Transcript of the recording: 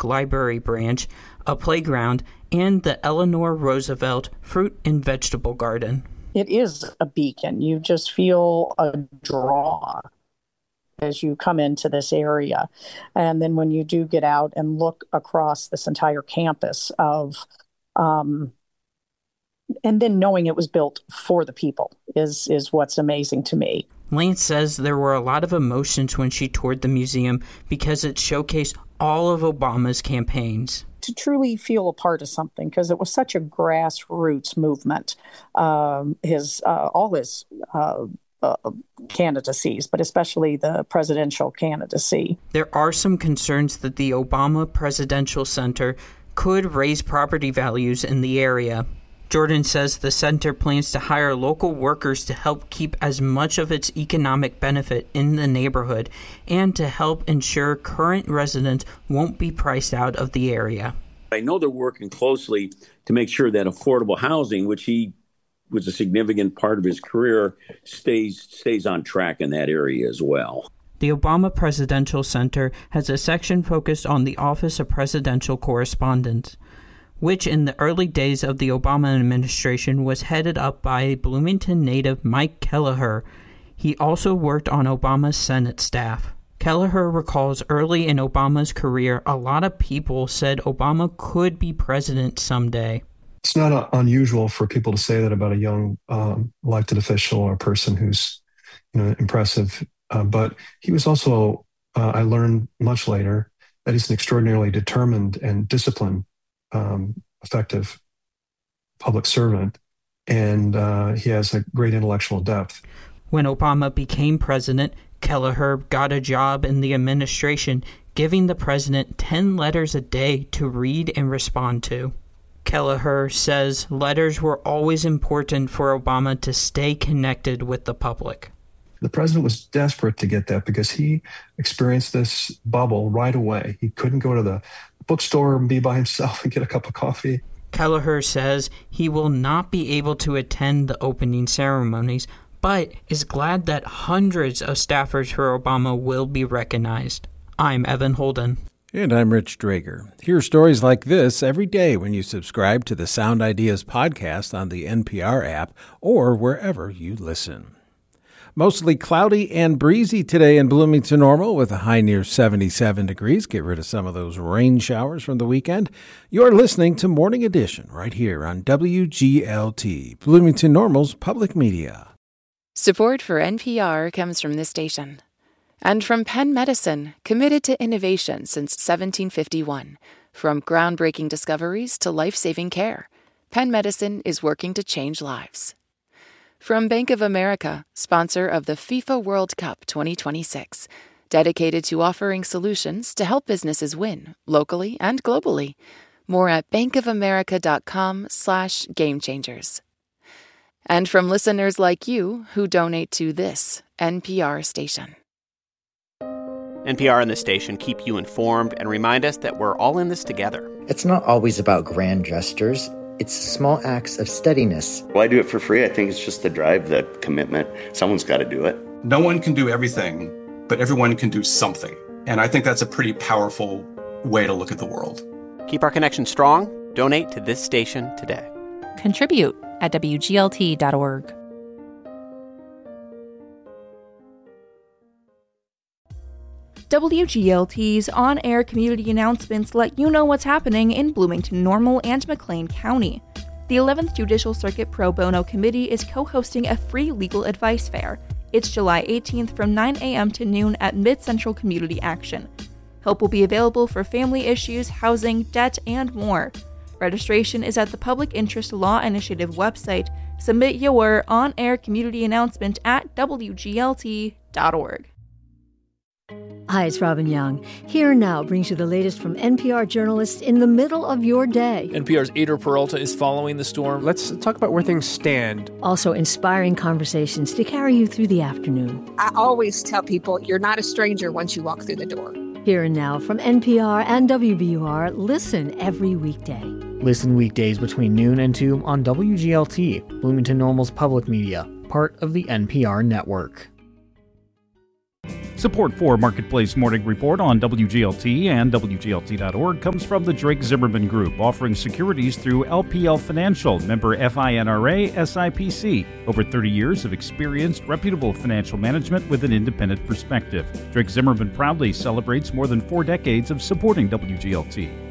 Library Branch, a playground, and the Eleanor Roosevelt Fruit and Vegetable Garden. It is a beacon. You just feel a draw as you come into this area. And then when you do get out and look across this entire campus of, and then knowing it was built for the people is what's amazing to me. Lance says there were a lot of emotions when she toured the museum because it showcased all of Obama's campaigns. To truly feel a part of something, because it was such a grassroots movement. All his candidacies, but especially the presidential candidacy. There are some concerns that the Obama Presidential Center could raise property values in the area. Jordan says the center plans to hire local workers to help keep as much of its economic benefit in the neighborhood and to help ensure current residents won't be priced out of the area. I know they're working closely to make sure that affordable housing, which he was a significant part of his career, stays on track in that area as well. The Obama Presidential Center has a section focused on the Office of Presidential Correspondence, which in the early days of the Obama administration was headed up by Bloomington native Mike Kelleher. He also worked on Obama's Senate staff. Kelleher recalls early in Obama's career, a lot of people said Obama could be president someday. It's not unusual for people to say that about a young elected official or a person who's impressive. But he was also, I learned much later, that he's an extraordinarily determined and disciplined, effective public servant. And he has a great intellectual depth. When Obama became president, Kelleher got a job in the administration, giving the president 10 letters a day to read and respond to. Kelleher says letters were always important for Obama to stay connected with the public. The president was desperate to get that because he experienced this bubble right away. He couldn't go to the bookstore and be by himself and get a cup of coffee. Kelleher says he will not be able to attend the opening ceremonies, but is glad that hundreds of staffers for Obama will be recognized. I'm Evan Holden. And I'm Rich Drager. Hear stories like this every day when you subscribe to the Sound Ideas podcast on the NPR app or wherever you listen. Mostly cloudy and breezy today in Bloomington Normal with a high near 77 degrees. Get rid of some of those rain showers from the weekend. You're listening to Morning Edition right here on WGLT, Bloomington Normal's public media. Support for NPR comes from this station. And from Penn Medicine, committed to innovation since 1751. From groundbreaking discoveries to life-saving care, Penn Medicine is working to change lives. From Bank of America, sponsor of the FIFA World Cup 2026, dedicated to offering solutions to help businesses win, locally and globally. More at bankofamerica.com/gamechangers. And from listeners like you who donate to this NPR station. NPR and this station keep you informed and remind us that we're all in this together. It's not always about grand gestures. It's small acts of steadiness. Well, I do it for free. I think it's just the drive, the commitment. Someone's got to do it. No one can do everything, but everyone can do something. And I think that's a pretty powerful way to look at the world. Keep our connection strong. Donate to this station today. Contribute at WGLT.org. WGLT's on-air community announcements let you know what's happening in Bloomington Normal and McLean County. The 11th Judicial Circuit Pro Bono Committee is co-hosting a free legal advice fair. It's July 18th from 9 a.m. to noon at Mid-Central Community Action. Help will be available for family issues, housing, debt, and more. Registration is at the Public Interest Law Initiative website. Submit your on-air community announcement at WGLT.org. Hi, it's Robin Young. Here Now brings you the latest from NPR journalists in the middle of your day. NPR's Ader Peralta is following the storm. Let's talk about where things stand. Also inspiring conversations to carry you through the afternoon. I always tell people you're not a stranger once you walk through the door. Here and Now from NPR and WBUR. Listen every weekday. Listen weekdays between noon and 2 on WGLT, Bloomington Normal's public media, part of the NPR network. Support for Marketplace Morning Report on WGLT and WGLT.org comes from the Drake Zimmerman Group, offering securities through LPL Financial, member FINRA SIPC. Over 30 years of experienced, reputable financial management with an independent perspective. Drake Zimmerman proudly celebrates more than 4 decades of supporting WGLT.